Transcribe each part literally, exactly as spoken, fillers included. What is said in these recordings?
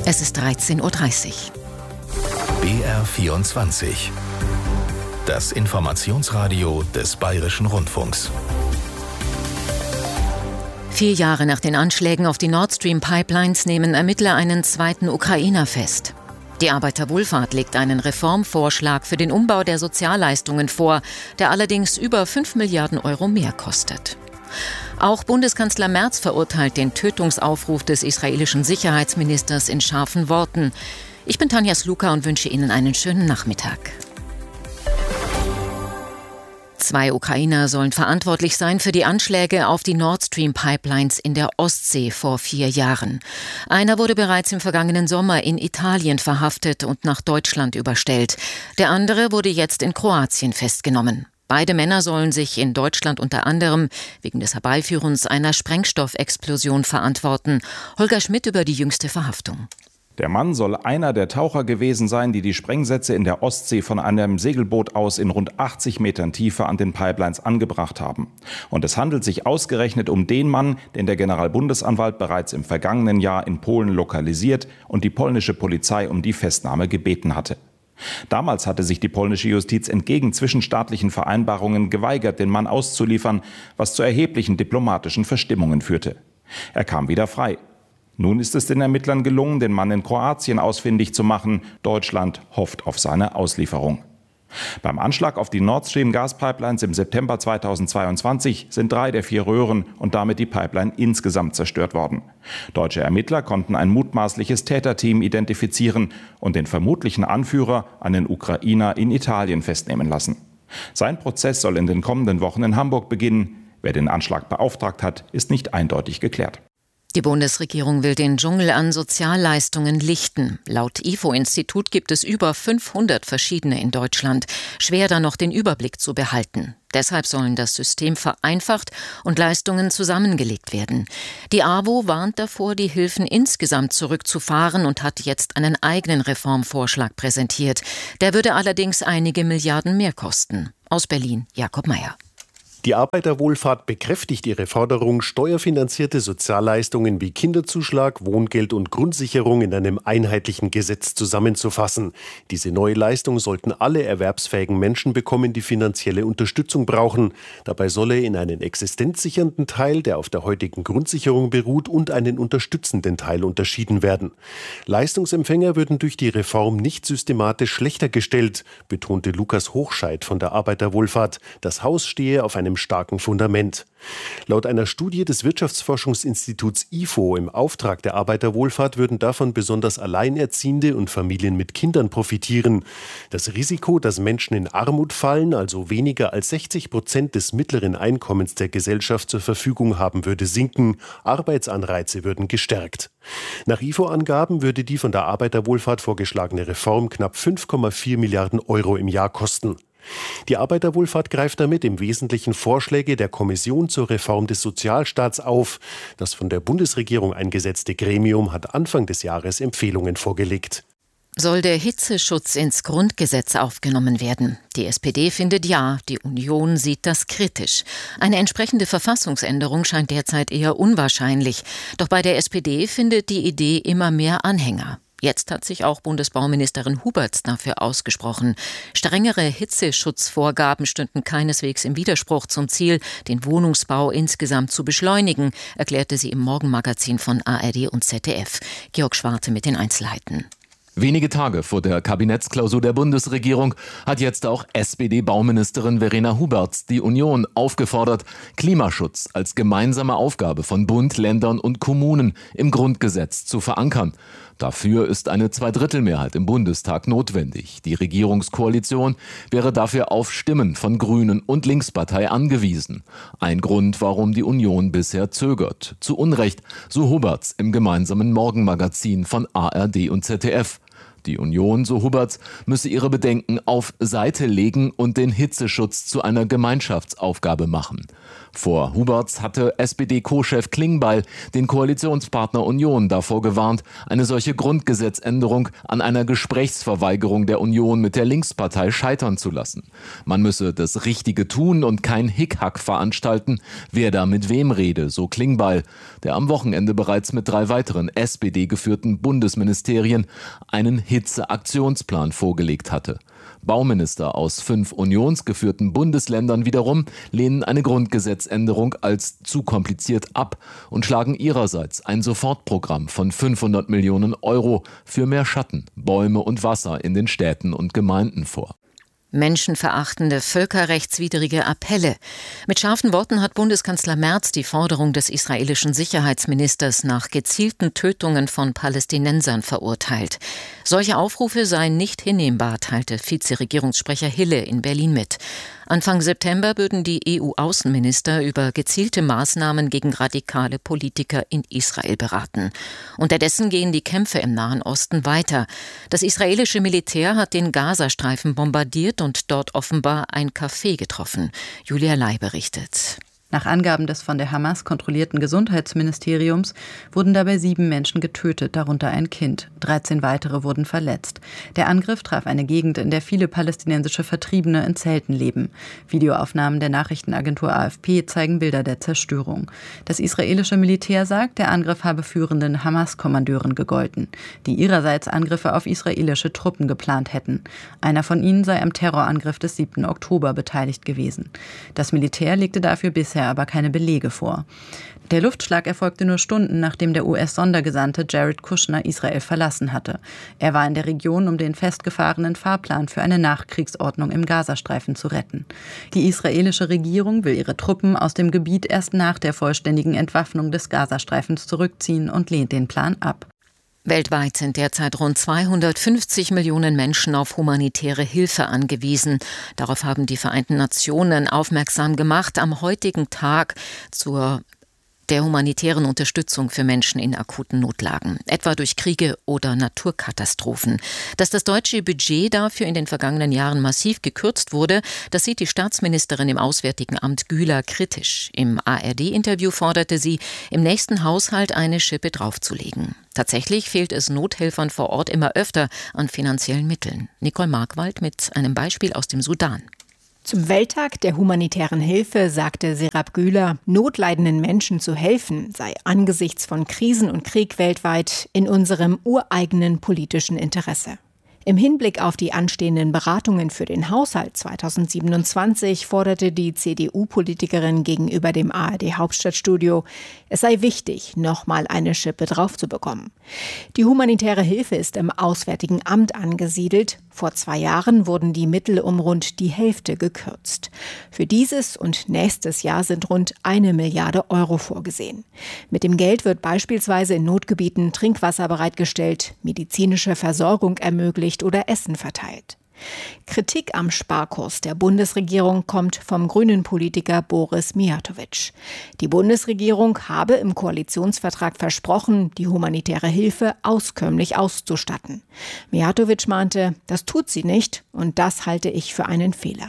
Es ist dreizehn Uhr dreißig. B R vierundzwanzig. Das Informationsradio des Bayerischen Rundfunks. Vier Jahre nach den Anschlägen auf die Nord Stream Pipelines nehmen Ermittler einen zweiten Ukrainer fest. Die Arbeiterwohlfahrt legt einen Reformvorschlag für den Umbau der Sozialleistungen vor, der allerdings über fünf Milliarden Euro mehr kostet. Auch Bundeskanzler Merz verurteilt den Tötungsaufruf des israelischen Sicherheitsministers in scharfen Worten. Ich bin Tanja Sluka und wünsche Ihnen einen schönen Nachmittag. Zwei Ukrainer sollen verantwortlich sein für die Anschläge auf die Nord Stream Pipelines in der Ostsee vor vier Jahren. Einer wurde bereits im vergangenen Sommer in Italien verhaftet und nach Deutschland überstellt. Der andere wurde jetzt in Kroatien festgenommen. Beide Männer sollen sich in Deutschland unter anderem wegen des Herbeiführens einer Sprengstoffexplosion verantworten. Holger Schmidt über die jüngste Verhaftung. Der Mann soll einer der Taucher gewesen sein, die die Sprengsätze in der Ostsee von einem Segelboot aus in rund achtzig Metern Tiefe an den Pipelines angebracht haben. Und es handelt sich ausgerechnet um den Mann, den der Generalbundesanwalt bereits im vergangenen Jahr in Polen lokalisiert und die polnische Polizei um die Festnahme gebeten hatte. Damals hatte sich die polnische Justiz entgegen zwischenstaatlichen Vereinbarungen geweigert, den Mann auszuliefern, was zu erheblichen diplomatischen Verstimmungen führte. Er kam wieder frei. Nun ist es den Ermittlern gelungen, den Mann in Kroatien ausfindig zu machen. Deutschland hofft auf seine Auslieferung. Beim Anschlag auf die Nord Stream Gaspipelines im September zweitausendzweiundzwanzig sind drei der vier Röhren und damit die Pipeline insgesamt zerstört worden. Deutsche Ermittler konnten ein mutmaßliches Täterteam identifizieren und den vermutlichen Anführer, einen Ukrainer, in Italien festnehmen lassen. Sein Prozess soll in den kommenden Wochen in Hamburg beginnen. Wer den Anschlag beauftragt hat, ist nicht eindeutig geklärt. Die Bundesregierung will den Dschungel an Sozialleistungen lichten. Laut I F O-Institut gibt es über fünfhundert verschiedene in Deutschland. Schwer dann noch den Überblick zu behalten. Deshalb sollen das System vereinfacht und Leistungen zusammengelegt werden. Die A W O warnt davor, die Hilfen insgesamt zurückzufahren und hat jetzt einen eigenen Reformvorschlag präsentiert. Der würde allerdings einige Milliarden mehr kosten. Aus Berlin, Jakob Meyer. Die Arbeiterwohlfahrt bekräftigt ihre Forderung, steuerfinanzierte Sozialleistungen wie Kinderzuschlag, Wohngeld und Grundsicherung in einem einheitlichen Gesetz zusammenzufassen. Diese neue Leistung sollten alle erwerbsfähigen Menschen bekommen, die finanzielle Unterstützung brauchen. Dabei solle in einen existenzsichernden Teil, der auf der heutigen Grundsicherung beruht, und einen unterstützenden Teil unterschieden werden. Leistungsempfänger würden durch die Reform nicht systematisch schlechter gestellt, betonte Lukas Hochscheid von der Arbeiterwohlfahrt. Das Haus stehe auf einem starken Fundament. Laut einer Studie des Wirtschaftsforschungsinstituts I F O im Auftrag der Arbeiterwohlfahrt würden davon besonders Alleinerziehende und Familien mit Kindern profitieren. Das Risiko, dass Menschen in Armut fallen, also weniger als sechzig Prozent des mittleren Einkommens der Gesellschaft zur Verfügung haben, würde sinken. Arbeitsanreize würden gestärkt. Nach I F O-Angaben würde die von der Arbeiterwohlfahrt vorgeschlagene Reform knapp fünf Komma vier Milliarden Euro im Jahr kosten. Die Arbeiterwohlfahrt greift damit im Wesentlichen Vorschläge der Kommission zur Reform des Sozialstaats auf. Das von der Bundesregierung eingesetzte Gremium hat Anfang des Jahres Empfehlungen vorgelegt. Soll der Hitzeschutz ins Grundgesetz aufgenommen werden? Die S P D findet ja, die Union sieht das kritisch. Eine entsprechende Verfassungsänderung scheint derzeit eher unwahrscheinlich. Doch bei der S P D findet die Idee immer mehr Anhänger. Jetzt hat sich auch Bundesbauministerin Huberts dafür ausgesprochen. Strengere Hitzeschutzvorgaben stünden keineswegs im Widerspruch zum Ziel, den Wohnungsbau insgesamt zu beschleunigen, erklärte sie im Morgenmagazin von A R D und Z D F. Georg Schwarte mit den Einzelheiten. Wenige Tage vor der Kabinettsklausur der Bundesregierung hat jetzt auch S P D-Bauministerin Verena Huberts die Union aufgefordert, Klimaschutz als gemeinsame Aufgabe von Bund, Ländern und Kommunen im Grundgesetz zu verankern. Dafür ist eine Zweidrittelmehrheit im Bundestag notwendig. Die Regierungskoalition wäre dafür auf Stimmen von Grünen und Linkspartei angewiesen. Ein Grund, warum die Union bisher zögert. Zu Unrecht, so Huberts im gemeinsamen Morgenmagazin von A R D und Z D F. Die Union, so Huberts, müsse ihre Bedenken auf Seite legen und den Hitzeschutz zu einer Gemeinschaftsaufgabe machen. Vor Huberts hatte S P D-Co-Chef Klingbeil den Koalitionspartner Union davor gewarnt, eine solche Grundgesetzänderung an einer Gesprächsverweigerung der Union mit der Linkspartei scheitern zu lassen. Man müsse das Richtige tun und kein Hickhack veranstalten, wer da mit wem rede, so Klingbeil, der am Wochenende bereits mit drei weiteren S P D-geführten Bundesministerien einen Hitzeaktionsplan vorgelegt hatte. Bauminister aus fünf unionsgeführten Bundesländern wiederum lehnen eine Grundgesetzänderung als zu kompliziert ab und schlagen ihrerseits ein Sofortprogramm von fünfhundert Millionen Euro für mehr Schatten, Bäume und Wasser in den Städten und Gemeinden vor. Menschenverachtende, völkerrechtswidrige Appelle. Mit scharfen Worten hat Bundeskanzler Merz die Forderung des israelischen Sicherheitsministers nach gezielten Tötungen von Palästinensern verurteilt. Solche Aufrufe seien nicht hinnehmbar, teilte Vizeregierungssprecher Hille in Berlin mit. Anfang September würden die E U-Außenminister über gezielte Maßnahmen gegen radikale Politiker in Israel beraten. Unterdessen gehen die Kämpfe im Nahen Osten weiter. Das israelische Militär hat den Gazastreifen bombardiert und dort offenbar ein Café getroffen. Julia Ley berichtet. Nach Angaben des von der Hamas kontrollierten Gesundheitsministeriums wurden dabei sieben Menschen getötet, darunter ein Kind. dreizehn weitere wurden verletzt. Der Angriff traf eine Gegend, in der viele palästinensische Vertriebene in Zelten leben. Videoaufnahmen der Nachrichtenagentur A F P zeigen Bilder der Zerstörung. Das israelische Militär sagt, der Angriff habe führenden Hamas-Kommandeuren gegolten, die ihrerseits Angriffe auf israelische Truppen geplant hätten. Einer von ihnen sei am Terrorangriff des siebten Oktober beteiligt gewesen. Das Militär legte dafür bisher aber keine Belege vor. Der Luftschlag erfolgte nur Stunden, nachdem der U S-Sondergesandte Jared Kushner Israel verlassen hatte. Er war in der Region, um den festgefahrenen Fahrplan für eine Nachkriegsordnung im Gazastreifen zu retten. Die israelische Regierung will ihre Truppen aus dem Gebiet erst nach der vollständigen Entwaffnung des Gazastreifens zurückziehen und lehnt den Plan ab. Weltweit sind derzeit rund zweihundertfünfzig Millionen Menschen auf humanitäre Hilfe angewiesen. Darauf haben die Vereinten Nationen aufmerksam gemacht am heutigen Tag zur der humanitären Unterstützung für Menschen in akuten Notlagen, etwa durch Kriege oder Naturkatastrophen. Dass das deutsche Budget dafür in den vergangenen Jahren massiv gekürzt wurde, das sieht die Staatsministerin im Auswärtigen Amt Güler kritisch. Im A R D-Interview forderte sie, im nächsten Haushalt eine Schippe draufzulegen. Tatsächlich fehlt es Nothelfern vor Ort immer öfter an finanziellen Mitteln. Nicole Markwald mit einem Beispiel aus dem Sudan. Zum Welttag der humanitären Hilfe sagte Serap Güler, notleidenden Menschen zu helfen, sei angesichts von Krisen und Krieg weltweit in unserem ureigenen politischen Interesse. Im Hinblick auf die anstehenden Beratungen für den Haushalt zweitausendsiebenundzwanzig forderte die C D U-Politikerin gegenüber dem A R D-Hauptstadtstudio, es sei wichtig, nochmal eine Schippe draufzubekommen. Die humanitäre Hilfe ist im Auswärtigen Amt angesiedelt. Vor zwei Jahren wurden die Mittel um rund die Hälfte gekürzt. Für dieses und nächstes Jahr sind rund eine Milliarde Euro vorgesehen. Mit dem Geld wird beispielsweise in Notgebieten Trinkwasser bereitgestellt, medizinische Versorgung ermöglicht oder Essen verteilt. Kritik am Sparkurs der Bundesregierung kommt vom grünen Politiker Boris Mijatović. Die Bundesregierung habe im Koalitionsvertrag versprochen, die humanitäre Hilfe auskömmlich auszustatten. Mijatović meinte, das tut sie nicht und das halte ich für einen Fehler.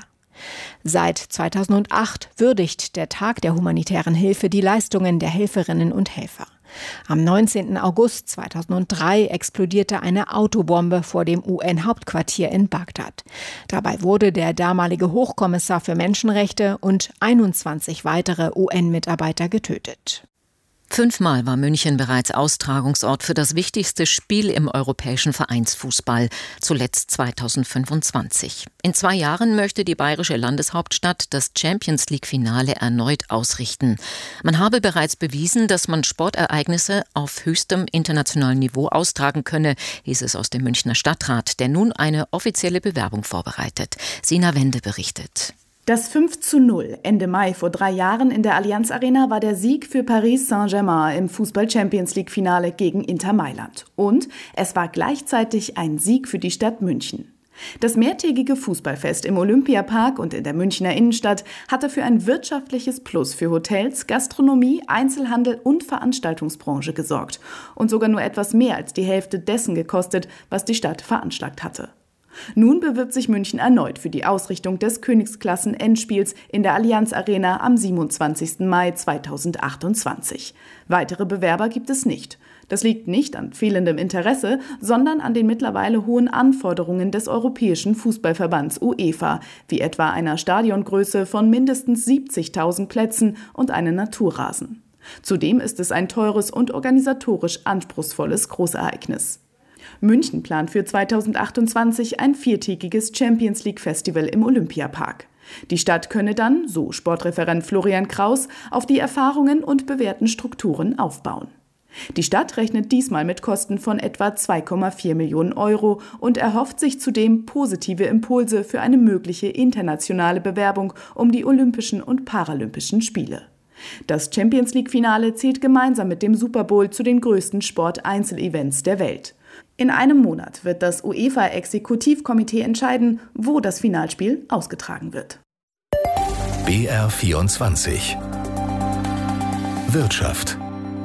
Seit zweitausendacht würdigt der Tag der humanitären Hilfe die Leistungen der Helferinnen und Helfer. Am neunzehnten August zweitausenddrei explodierte eine Autobombe vor dem U N-Hauptquartier in Bagdad. Dabei wurde der damalige Hochkommissar für Menschenrechte und einundzwanzig weitere U N-Mitarbeiter getötet. Fünfmal war München bereits Austragungsort für das wichtigste Spiel im europäischen Vereinsfußball, zuletzt zweitausendfünfundzwanzig. In zwei Jahren möchte die bayerische Landeshauptstadt das Champions-League-Finale erneut ausrichten. Man habe bereits bewiesen, dass man Sportereignisse auf höchstem internationalen Niveau austragen könne, hieß es aus dem Münchner Stadtrat, der nun eine offizielle Bewerbung vorbereitet. Sina Wende berichtet. Das fünf zu null Ende Mai vor drei Jahren in der Allianz Arena war der Sieg für Paris Saint-Germain im Fußball-Champions-League-Finale gegen Inter Mailand. Und es war gleichzeitig ein Sieg für die Stadt München. Das mehrtägige Fußballfest im Olympiapark und in der Münchner Innenstadt hatte für ein wirtschaftliches Plus für Hotels, Gastronomie, Einzelhandel und Veranstaltungsbranche gesorgt und sogar nur etwas mehr als die Hälfte dessen gekostet, was die Stadt veranschlagt hatte. Nun bewirbt sich München erneut für die Ausrichtung des Königsklassen-Endspiels in der Allianz Arena am siebenundzwanzigsten Mai zweitausendachtundzwanzig. Weitere Bewerber gibt es nicht. Das liegt nicht an fehlendem Interesse, sondern an den mittlerweile hohen Anforderungen des Europäischen Fußballverbands UEFA, wie etwa einer Stadiongröße von mindestens siebzigtausend Plätzen und einem Naturrasen. Zudem ist es ein teures und organisatorisch anspruchsvolles Großereignis. München plant für zweitausendachtundzwanzig ein viertägiges Champions League Festival im Olympiapark. Die Stadt könne dann, so Sportreferent Florian Kraus, auf die Erfahrungen und bewährten Strukturen aufbauen. Die Stadt rechnet diesmal mit Kosten von etwa zwei Komma vier Millionen Euro und erhofft sich zudem positive Impulse für eine mögliche internationale Bewerbung um die Olympischen und Paralympischen Spiele. Das Champions-League-Finale zählt gemeinsam mit dem Super Bowl zu den größten Sport-Einzelevents der Welt. In einem Monat wird das UEFA-Exekutivkomitee entscheiden, wo das Finalspiel ausgetragen wird. B R vierundzwanzig Wirtschaft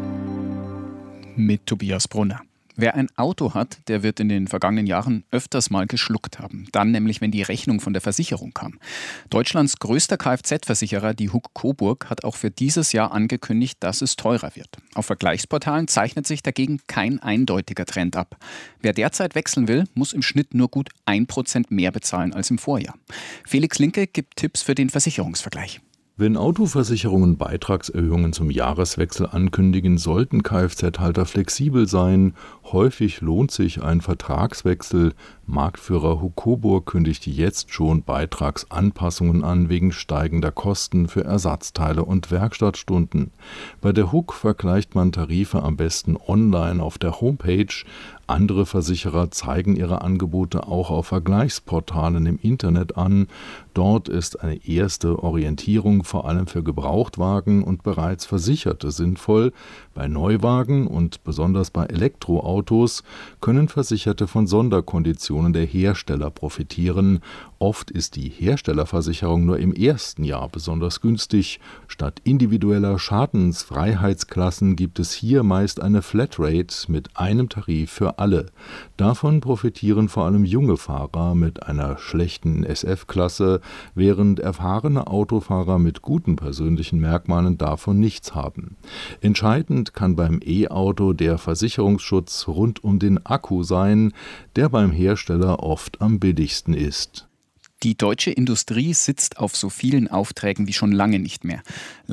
mit Tobias Brunner. Wer ein Auto hat, der wird in den vergangenen Jahren öfters mal geschluckt haben. Dann nämlich, wenn die Rechnung von der Versicherung kam. Deutschlands größter Kfz-Versicherer, die H U K Coburg, hat auch für dieses Jahr angekündigt, dass es teurer wird. Auf Vergleichsportalen zeichnet sich dagegen kein eindeutiger Trend ab. Wer derzeit wechseln will, muss im Schnitt nur gut ein Prozent mehr bezahlen als im Vorjahr. Felix Linke gibt Tipps für den Versicherungsvergleich. Wenn Autoversicherungen Beitragserhöhungen zum Jahreswechsel ankündigen, sollten Kfz-Halter flexibel sein. Häufig lohnt sich ein Vertragswechsel. Marktführer H U K Coburg kündigte jetzt schon Beitragsanpassungen an wegen steigender Kosten für Ersatzteile und Werkstattstunden. Bei der H U K vergleicht man Tarife am besten online auf der Homepage. Andere Versicherer zeigen ihre Angebote auch auf Vergleichsportalen im Internet an. Dort ist eine erste Orientierung vor allem für Gebrauchtwagen und bereits Versicherte sinnvoll. Bei Neuwagen und besonders bei Elektroautos können Versicherte von Sonderkonditionen der Hersteller profitieren. Oft ist die Herstellerversicherung nur im ersten Jahr besonders günstig. Statt individueller Schadensfreiheitsklassen gibt es hier meist eine Flatrate mit einem Tarif für alle. Davon profitieren vor allem junge Fahrer mit einer schlechten S F-Klasse, während erfahrene Autofahrer mit guten persönlichen Merkmalen davon nichts haben. Entscheidend kann beim E-Auto der Versicherungsschutz rund um den Akku sein, der beim Hersteller oft am billigsten ist. Die deutsche Industrie sitzt auf so vielen Aufträgen wie schon lange nicht mehr.